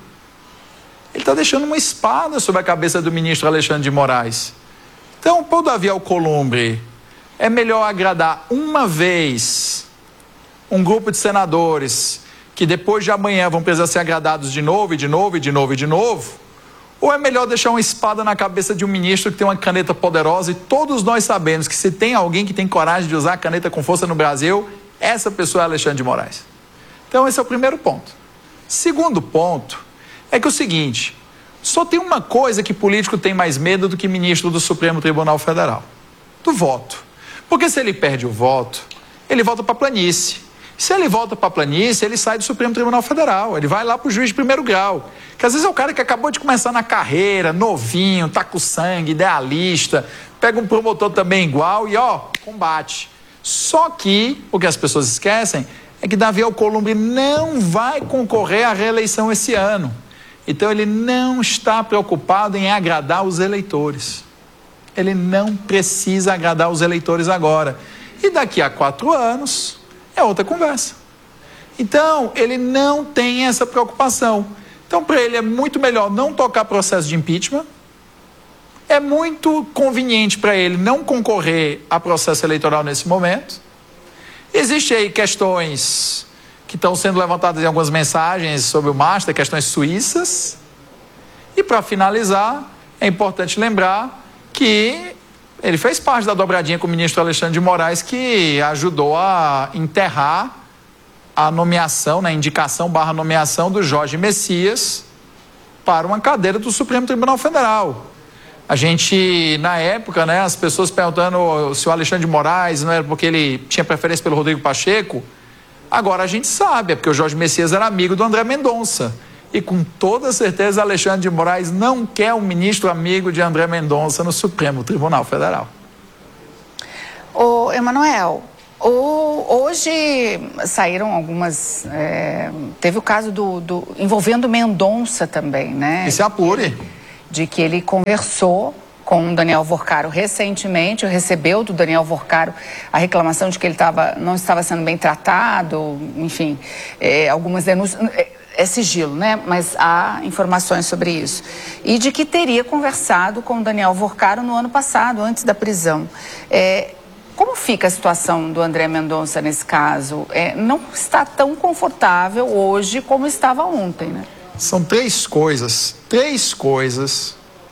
ele está deixando uma espada sobre a cabeça do ministro Alexandre de Moraes. Então, para o Davi Alcolumbre, é melhor agradar uma vez um grupo de senadores que depois de amanhã vão precisar ser agradados de novo, e de novo, e de novo, e de novo? Ou é melhor deixar uma espada na cabeça de um ministro que tem uma caneta poderosa e todos nós sabemos que se tem alguém que tem coragem de usar a caneta com força no Brasil, essa pessoa é Alexandre de Moraes. Então esse é o primeiro ponto. Segundo ponto é que é o seguinte, só tem uma coisa que político tem mais medo do que ministro do Supremo Tribunal Federal, do voto. Porque se ele perde o voto, ele volta para a planície. Se ele volta para a planície, ele sai do Supremo Tribunal Federal, ele vai lá para o juiz de primeiro grau, que às vezes é o cara que acabou de começar na carreira, novinho, tá com sangue, idealista, pega um promotor também igual e ó, combate. Só que o que as pessoas esquecem é que Davi Alcolumbre não vai concorrer à reeleição esse ano. Então ele não está preocupado em agradar os eleitores. Ele não precisa agradar os eleitores agora. E daqui a quatro anos é outra conversa. Então, ele não tem essa preocupação. Então, para ele é muito melhor não tocar processo de impeachment. É muito conveniente para ele não concorrer a processo eleitoral nesse momento. Existem aí questões que estão sendo levantadas em algumas mensagens sobre o Master, questões suíças. E para finalizar, é importante lembrar que ele fez parte da dobradinha com o ministro Alexandre de Moraes, que ajudou a enterrar a nomeação, na né, indicação barra nomeação do Jorge Messias para uma cadeira do Supremo Tribunal Federal. A gente, na época, né, as pessoas perguntando se o Alexandre de Moraes não era porque ele tinha preferência pelo Rodrigo Pacheco. Agora a gente sabe, é porque o Jorge Messias era amigo do André Mendonça. E com toda certeza Alexandre de Moraes não quer um ministro amigo de André Mendonça no Supremo Tribunal Federal. Ô, Emanuel, o, hoje saíram algumas... É, teve o caso do, do envolvendo Mendonça também, né? Isso é apure. De que ele conversou com o Daniel Vorcaro recentemente, recebeu do Daniel Vorcaro a reclamação de que ele tava, não estava sendo bem tratado, enfim, é, algumas denúncias... É, é sigilo, né? Mas há informações sobre isso. E de que teria conversado com o Daniel Vorcaro no ano passado, antes da prisão. É, como fica a situação do André Mendonça nesse caso? É, não está tão confortável hoje como estava ontem, né? São três coisas, três coisas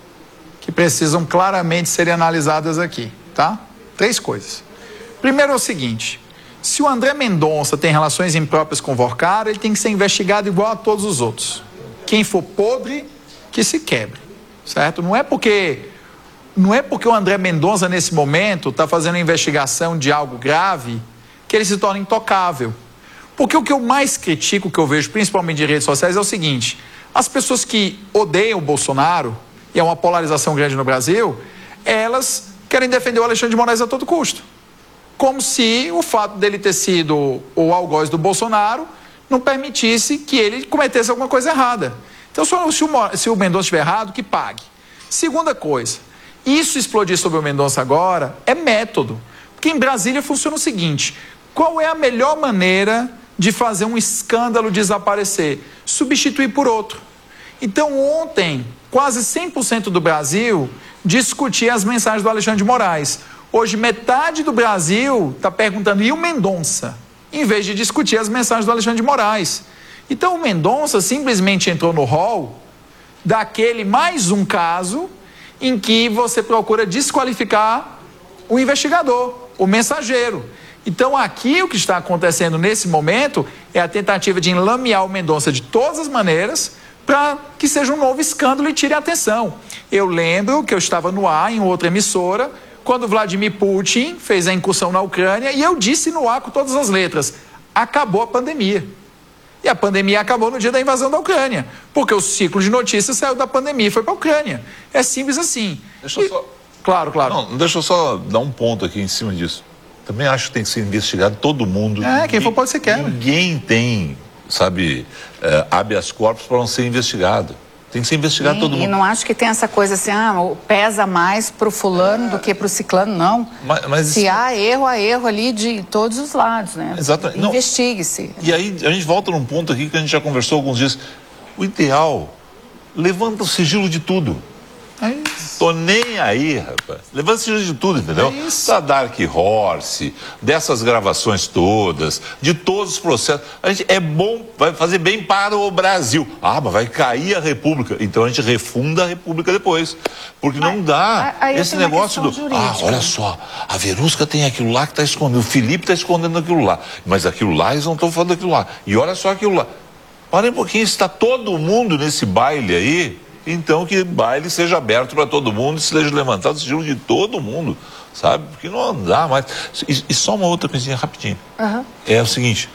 que precisam claramente serem analisadas aqui, tá? Três coisas. Primeiro é o seguinte, se o André Mendonça tem relações impróprias com o Vorcaro, ele tem que ser investigado igual a todos os outros. Quem for podre, que se quebre, certo? Não é porque, não é porque o André Mendonça, nesse momento, está fazendo uma investigação de algo grave, que ele se torna intocável. Porque o que eu mais critico, que eu vejo principalmente em redes sociais, é o seguinte, as pessoas que odeiam o Bolsonaro, e é uma polarização grande no Brasil, elas querem defender o Alexandre de Moraes a todo custo. Como se o fato dele ter sido o algoz do Bolsonaro não permitisse que ele cometesse alguma coisa errada. Então, se o, se o Mendonça estiver errado, que pague. Segunda coisa, isso explodir sobre o Mendonça agora é método. Porque em Brasília funciona o seguinte, qual é a melhor maneira de fazer um escândalo desaparecer? Substituir por outro. Então, ontem, quase cem por cento do Brasil discutia as mensagens do Alexandre de Moraes. Hoje, metade do Brasil está perguntando, e o Mendonça? Em vez de discutir as mensagens do Alexandre de Moraes. Então, o Mendonça simplesmente entrou no rol daquele mais um caso em que você procura desqualificar o investigador, o mensageiro. Então, aqui o que está acontecendo nesse momento é a tentativa de enlamear o Mendonça de todas as maneiras para que seja um novo escândalo e tire a atenção. Eu lembro que eu estava no ar em outra emissora quando Vladimir Putin fez a incursão na Ucrânia e eu disse no ar com todas as letras, acabou a pandemia. E a pandemia acabou no dia da invasão da Ucrânia, porque o ciclo de notícias saiu da pandemia e foi para a Ucrânia. É simples assim. Deixa eu e... só... Claro, claro. Não, deixa eu só dar um ponto aqui em cima disso. Também acho que tem que ser investigado todo mundo. É, quem for pode ser quer. Ninguém tem, sabe, é, habeas corpus para não ser investigado. Tem que ser investigado Sim, todo mundo. E não acho que tem essa coisa assim, ah, pesa mais pro fulano do que pro ciclano, não. Mas, mas Se isso... há erro, há erro ali de todos os lados, né? Exatamente. Investigue-se. E aí a gente volta num ponto aqui que a gente já conversou alguns dias. O ideal, levanta o sigilo de tudo. É isso. Tô nem aí, rapaz. Levanta o sigilo de tudo, entendeu? É isso. Da Dark Horse, dessas gravações todas, de todos os processos. A gente é bom, vai fazer bem para o Brasil. Ah, mas vai cair a República. Então a gente refunda a República depois. Porque não dá aí esse tem uma negócio do... questão Ah, jurídica. olha só, a Verusca tem aquilo lá que está escondendo, o Felipe está escondendo aquilo lá. Mas aquilo lá, eles não estão falando daquilo lá. E olha só aquilo lá. Para um pouquinho, está todo mundo nesse baile aí... Então que baile seja aberto para todo mundo e seja levantado o sigilo de todo mundo, sabe? Porque não dá mais. E, e só uma outra coisinha rapidinho. Uhum. É o seguinte,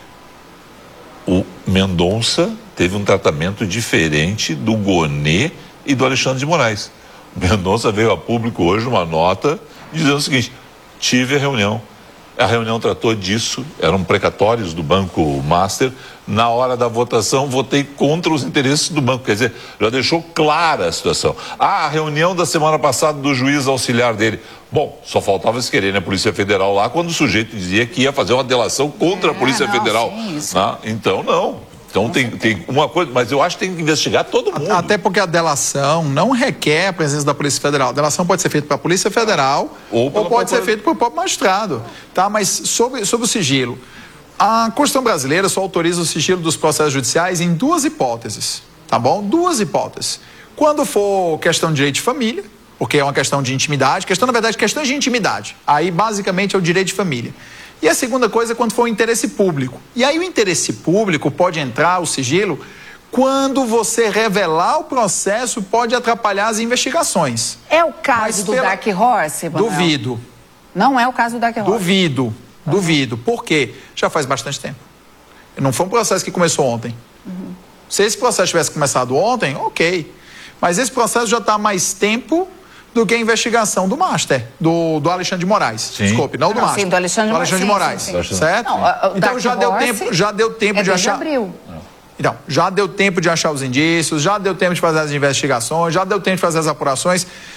o Mendonça teve um tratamento diferente do Gonê e do Alexandre de Moraes. O Mendonça veio a público hoje uma nota dizendo o seguinte, tive a reunião. A reunião tratou disso, eram precatórios do Banco Master. Na hora da votação, votei contra os interesses do banco. Quer dizer, já deixou clara a situação. Ah, a reunião da semana passada do juiz auxiliar dele. Bom, só faltava eles quererem a Polícia Federal lá quando o sujeito dizia que ia fazer uma delação contra é, a Polícia não, Federal. Sim, isso. Ah, então, não. Então tem, tem uma coisa, mas eu acho que tem que investigar todo mundo. Até porque a delação não requer a presença da Polícia Federal. A delação pode ser feita pela Polícia Federal ou, ou pode própria... ser feita pelo próprio magistrado. Tá? Mas sobre, sobre o sigilo, a Constituição brasileira só autoriza o sigilo dos processos judiciais em duas hipóteses, tá bom? Duas hipóteses. Quando for questão de direito de família, porque é uma questão de intimidade, questão, na verdade, questões de intimidade. Aí, basicamente, é o direito de família. E a segunda coisa é quando for o interesse público. E aí o interesse público pode entrar, o sigilo, quando você revelar o processo pode atrapalhar as investigações. É o caso Mas do pela... Dark Horse, Manuel? Duvido. Não é o caso do Dark Horse? Duvido, uhum. duvido. Por quê? Já faz bastante tempo. Não foi um processo que começou ontem. Uhum. Se esse processo tivesse começado ontem, ok. Mas esse processo já está há mais tempo do que a investigação do Master, do, do Alexandre de Moraes. Sim. Desculpe, não do não, Master. Sim, do Alexandre, do Alexandre de Moraes. Sim, sim, sim. Certo? Não, o então já deu, tempo, já deu tempo é de achar... abril. Então, já deu tempo de achar os indícios, já deu tempo de fazer as investigações, já deu tempo de fazer as apurações.